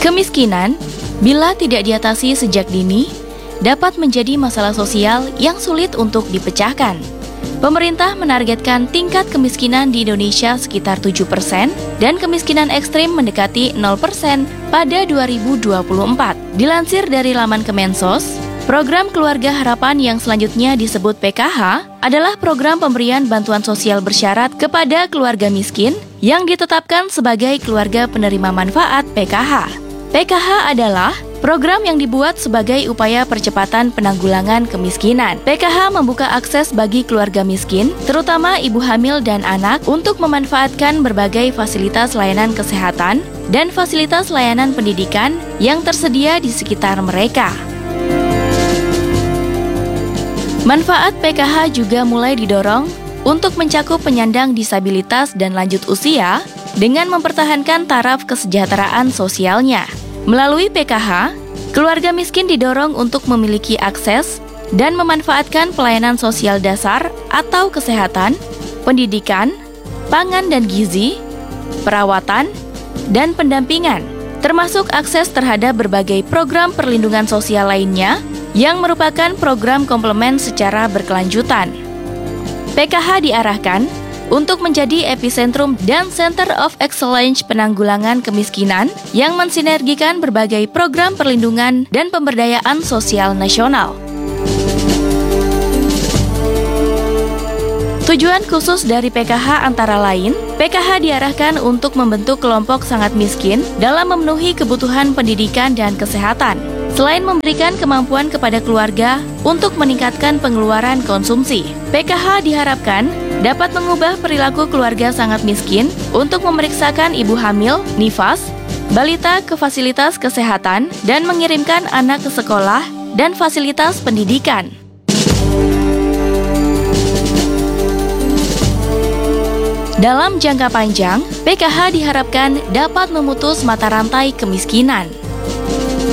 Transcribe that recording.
Kemiskinan, bila tidak diatasi sejak dini, dapat menjadi masalah sosial yang sulit untuk dipecahkan. Pemerintah menargetkan tingkat kemiskinan di Indonesia sekitar 7% dan kemiskinan ekstrim mendekati 0% pada 2024. Dilansir dari laman Kemensos, program Keluarga Harapan yang selanjutnya disebut PKH adalah program pemberian bantuan sosial bersyarat kepada keluarga miskin yang ditetapkan sebagai keluarga penerima manfaat PKH. PKH adalah program yang dibuat sebagai upaya percepatan penanggulangan kemiskinan. PKH membuka akses bagi keluarga miskin, terutama ibu hamil dan anak, untuk memanfaatkan berbagai fasilitas layanan kesehatan dan fasilitas layanan pendidikan yang tersedia di sekitar mereka. Manfaat PKH juga mulai didorong untuk mencakup penyandang disabilitas dan lanjut usia dengan mempertahankan taraf kesejahteraan sosialnya. Melalui PKH, keluarga miskin didorong untuk memiliki akses dan memanfaatkan pelayanan sosial dasar atau kesehatan, pendidikan, pangan dan gizi, perawatan, dan pendampingan, termasuk akses terhadap berbagai program perlindungan sosial lainnya yang merupakan program komplement secara berkelanjutan. PKH diarahkan untuk menjadi epicentrum dan Center of Excellence penanggulangan kemiskinan yang mensinergikan berbagai program perlindungan dan pemberdayaan sosial nasional. Tujuan khusus dari PKH antara lain, PKH diarahkan untuk membentuk kelompok sangat miskin dalam memenuhi kebutuhan pendidikan dan kesehatan, selain memberikan kemampuan kepada keluarga untuk meningkatkan pengeluaran konsumsi. PKH diharapkan dapat mengubah perilaku keluarga sangat miskin untuk memeriksakan ibu hamil, nifas, balita ke fasilitas kesehatan, dan mengirimkan anak ke sekolah dan fasilitas pendidikan. Dalam jangka panjang, PKH diharapkan dapat memutus mata rantai kemiskinan.